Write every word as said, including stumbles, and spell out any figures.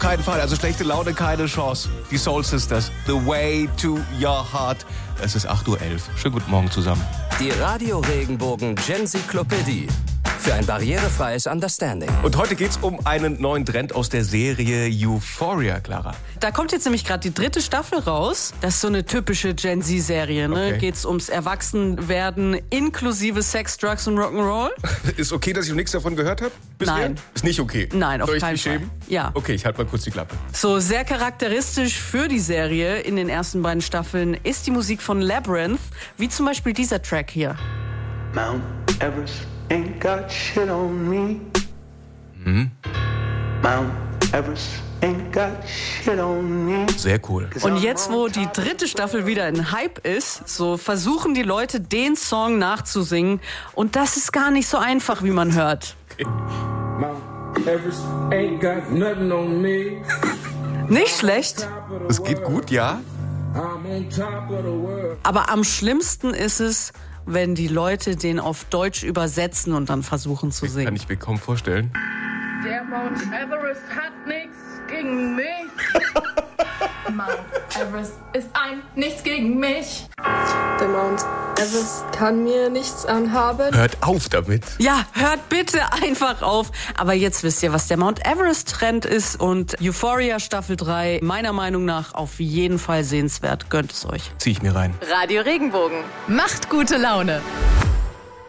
Keinen Fall, also schlechte Laune, keine Chance. Die Soul Sisters, The Way to Your Heart. Es ist acht Uhr elf. Schönen guten Morgen zusammen. Die Radio Regenbogen Genzyklopädie. Für ein barrierefreies Understanding. Und heute geht's um einen neuen Trend aus der Serie Euphoria, Clara. Da kommt jetzt nämlich gerade die dritte Staffel raus. Das ist so eine typische Gen-Z-Serie. Ne? Okay. Geht's ums Erwachsenwerden inklusive Sex, Drugs und Rock'n'Roll. Ist okay, dass ich noch nichts davon gehört habe? Nein. Ist nicht okay? Nein, auf Soll ich keinen mich Fall. schämen? Ja. Okay, ich halte mal kurz die Klappe. So sehr charakteristisch für die Serie in den ersten beiden Staffeln ist die Musik von Labyrinth, wie zum Beispiel dieser Track hier. Mount Everest ain't got shit on me. Mhm. Mount Everest ain't got shit on me. Sehr cool. Und jetzt, wo die dritte Staffel wieder in Hype ist, so versuchen die Leute, den Song nachzusingen. Und das ist gar nicht so einfach, wie man hört. Okay. Mount Everest ain't got nothing on me. Nicht schlecht, Es geht gut, ja? I'm on top of the world. aber am schlimmsten ist es, wenn die Leute den auf Deutsch übersetzen und dann versuchen zu Kann singen. ich mir kaum vorstellen. Der Mount Everest hat nichts gegen mich. Mount Everest ist ein Nichts gegen mich. Der Mount Everest kann mir nichts anhaben. Hört auf damit. Ja, hört bitte einfach auf. Aber jetzt wisst ihr, was der Mount Everest-Trend ist. Und Euphoria Staffel drei, meiner Meinung nach auf jeden Fall sehenswert. Gönnt es euch. Zieh ich mir rein. Radio Regenbogen macht gute Laune.